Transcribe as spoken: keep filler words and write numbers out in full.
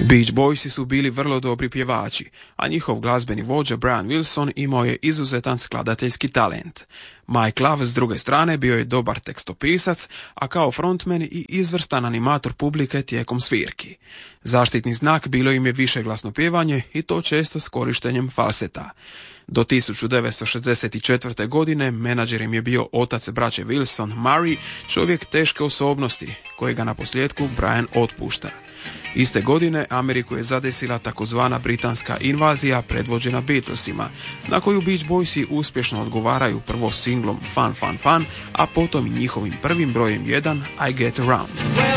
Beach Boysi su bili vrlo dobri pjevači, a njihov glazbeni vođa Brian Wilson imao je izuzetan skladateljski talent. Mike Love s druge strane bio je dobar tekstopisac, a kao frontman i izvrstan animator publike tijekom svirki. Zaštitni znak bilo im je višeglasno pjevanje i to često s korištenjem falseta. Do tisuću devetsto šezdeset četvrte. godine menadžer im je bio otac braće Wilson, Murray, čovjek teške osobnosti, kojega na posljedku Brian otpušta. Iste godine Ameriku je zadesila takozvana britanska invazija predvođena Beatlesima, na koju Beach Boysi uspješno odgovaraju prvo singlom Fun Fun Fun, a potom i njihovim prvim brojem jedan I Get Around.